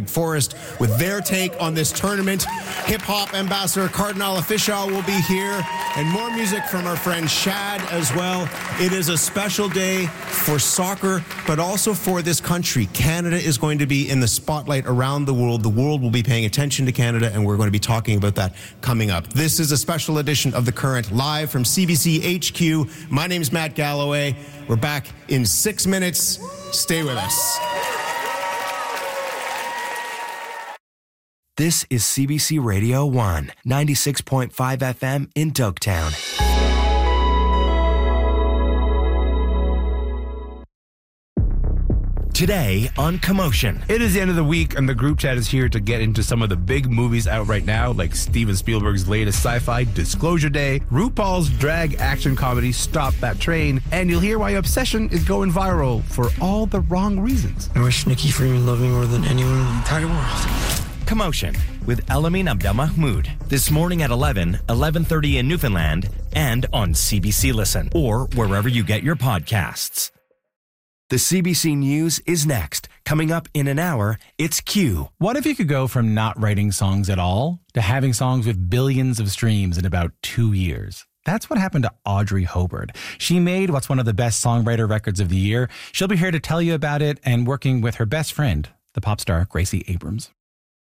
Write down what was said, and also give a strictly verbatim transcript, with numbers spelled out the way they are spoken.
Wake Forest with their take on this tournament. Hip-hop ambassador Cardinal Offishall will be here, and more music from our friend Shad as well. It is a special day for soccer, but also for this country. Canada is going to be in the spotlight around the world. The world will be paying attention to Canada, and we're going to be talking about that coming up. This is a special edition of The Current, live from C B C H Q. My name's Matt Galloway. We're back in six minutes. Stay with us. This is C B C Radio one, ninety-six point five F M in Dogtown. Today on Commotion. It is the end of the week, and the group chat is here to get into some of the big movies out right now, like Steven Spielberg's latest sci-fi, Disclosure Day, RuPaul's drag action comedy, Stop That Train, and you'll hear why Obsession is going viral for all the wrong reasons. I wish Nikki Freeman loved me more than anyone in the entire world. Commotion with Elamin Abdelmahmoud. This morning at eleven, eleven thirty in Newfoundland, and on C B C Listen, or wherever you get your podcasts. The C B C News is next. Coming up in an hour, it's Q. What if you could go from not writing songs at all to having songs with billions of streams in about two years? That's what happened to Audrey Hobart. She made what's one of the best songwriter records of the year. She'll be here to tell you about it and working with her best friend, the pop star Gracie Abrams.